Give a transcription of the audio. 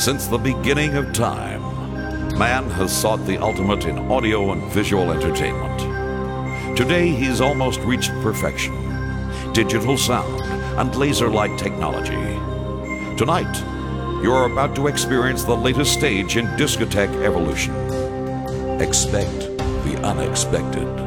Since the beginning of time, man has sought the ultimate in audio and visual entertainment. Today, he's almost reached perfection. Digital sound and laser light technology. Tonight, you're about to experience the latest stage in discotheque evolution. Expect the unexpected.